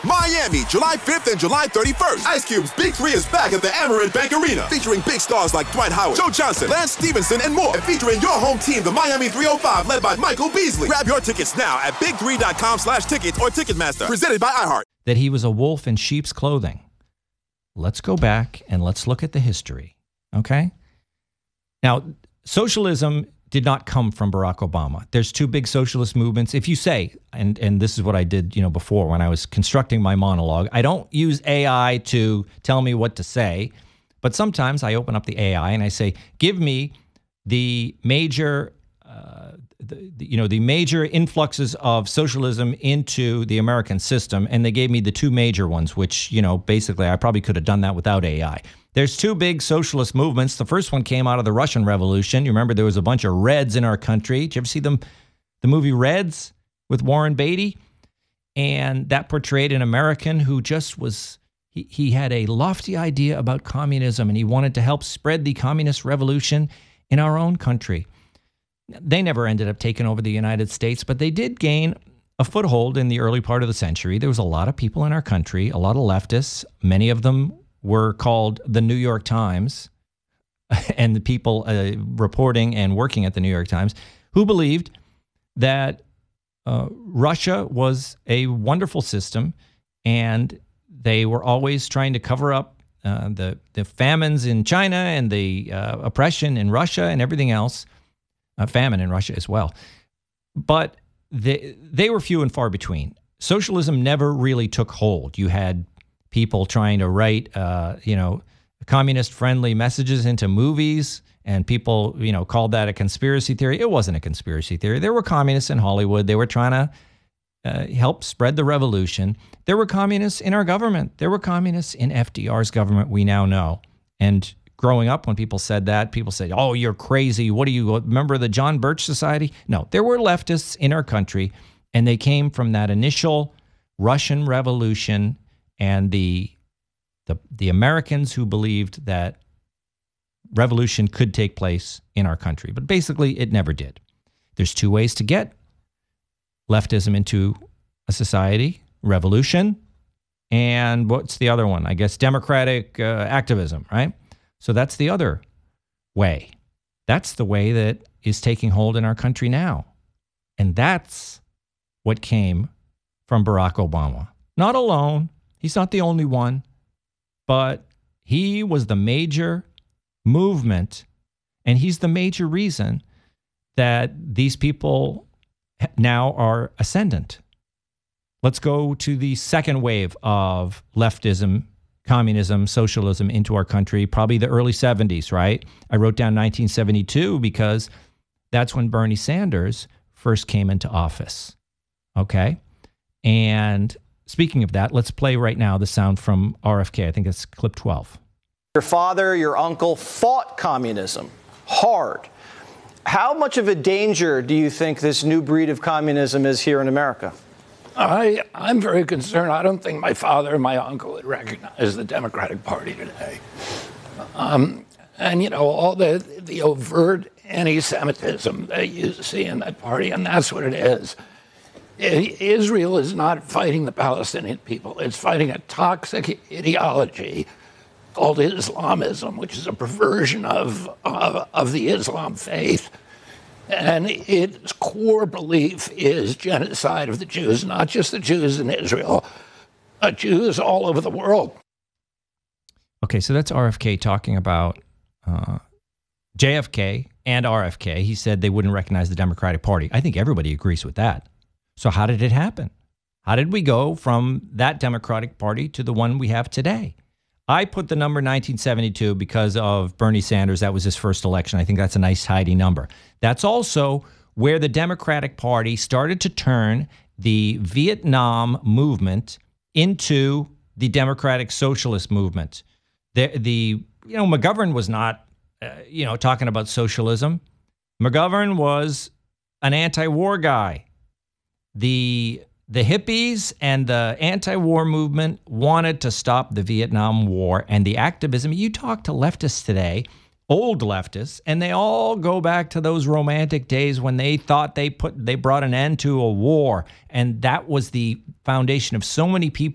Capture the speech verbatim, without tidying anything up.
Miami, July fifth and July thirty-first. Ice Cube's Big Three is back at the Amerant Bank Arena, featuring big stars like Dwight Howard, Joe Johnson, Lance Stevenson, and more. And featuring your home team, the Miami three oh five, led by Michael Beasley. Grab your tickets now at big three dot com slash tickets or Ticketmaster. Presented by iHeart. That he was a wolf in sheep's clothing. Let's go back and let's look at the history, okay? Now, socialism did not come from Barack Obama. There's two big socialist movements. If you say, and, and this is what I did, you know, before when I was constructing my monologue, I don't use A I to tell me what to say, but sometimes I open up the A I and I say, give me the major, uh, the, the, you know, the major influxes of socialism into the American system, and they gave me the two major ones, which, you know, basically I probably could have done that without A I. There's two big socialist movements. The first one came out of the Russian Revolution. You remember there was a bunch of Reds in our country. Did you ever see them, the movie Reds with Warren Beatty? And that portrayed an American who just was, he, he had a lofty idea about communism, and he wanted to help spread the communist revolution in our own country. They never ended up taking over the United States, but they did gain a foothold in the early part of the century. There was a lot of people in our country, a lot of leftists, many of them were called the New York Times, and the people uh, reporting and working at the New York Times, who believed that uh, Russia was a wonderful system, and they were always trying to cover up uh, the, the famines in China and the uh, oppression in Russia and everything else, uh, famine in Russia as well. But they, they were few and far between. Socialism never really took hold. You had people trying to write, uh, you know, communist-friendly messages into movies, and people, you know, called that a conspiracy theory. It wasn't a conspiracy theory. There were communists in Hollywood. They were trying to uh, help spread the revolution. There were communists in our government. There were communists in F D R's government, we now know. And growing up, when people said that, people said, oh, you're crazy. What do you, remember the John Birch Society? No, there were leftists in our country, and they came from that initial Russian Revolution and the, the the Americans who believed that revolution could take place in our country. But basically, it never did. There's two ways to get leftism into a society: revolution, and what's the other one? I guess democratic uh, activism, right? So that's the other way. That's the way that is taking hold in our country now. And that's what came from Barack Obama. Not alone. He's not the only one, but he was the major movement, and he's the major reason that these people now are ascendant. Let's go to the second wave of leftism, communism, socialism into our country, probably the early seventies, right? I wrote down nineteen seventy-two because that's when Bernie Sanders first came into office, okay? And speaking of that, let's play right now the sound from R F K. I think it's clip twelve. Your father, your uncle fought communism hard. How much of a danger do you think this new breed of communism is here in America? I, I'm very concerned. I don't think my father and my uncle would recognize the Democratic Party today. Um, and, you know, all the, the overt anti-Semitism that you see in that party, and that's what it is. Israel is not fighting the Palestinian people. It's fighting a toxic ideology called Islamism, which is a perversion of, of, of the Islam faith. And its core belief is genocide of the Jews, not just the Jews in Israel, but Jews all over the world. Okay, so that's R F K talking about uh, J F K and R F K. He said they wouldn't recognize the Democratic Party. I think everybody agrees with that. So how did it happen? How did we go from that Democratic Party to the one we have today? I put the number nineteen seventy-two because of Bernie Sanders. That was his first election. I think that's a nice, tidy number. That's also where the Democratic Party started to turn the Vietnam movement into the Democratic Socialist movement. The, the you know, McGovern was not, uh, you know, talking about socialism. McGovern was an anti-war guy. The The hippies and the anti-war movement wanted to stop the Vietnam War and the activism. You talk to leftists today, old leftists, and they all go back to those romantic days when they thought they put they brought an end to a war, and that was the foundation of so many people